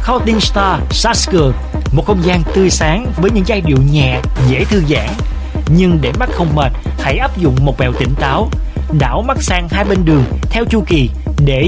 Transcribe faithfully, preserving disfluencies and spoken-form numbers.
Counting Star Sasker, một không gian tươi sáng với những giai điệu nhẹ, dễ thư giãn. Nhưng để mắt không mệt, hãy áp dụng một mẹo tỉnh táo. Đảo mắt sang hai bên đường theo chu kỳ để